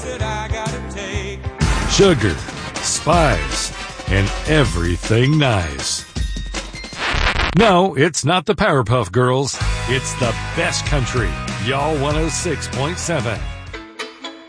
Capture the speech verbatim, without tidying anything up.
Sugar, spice, and everything nice. No, it's not the Powerpuff Girls. It's the best country. Y'all one oh six point seven.